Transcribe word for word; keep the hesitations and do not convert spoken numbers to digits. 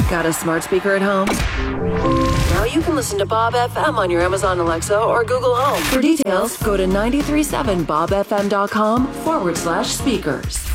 Got a smart speaker at home? Now you can listen to Bob F M on your Amazon Alexa or Google Home. For details, go to nine three seven bob f m dot com forward slash speakers.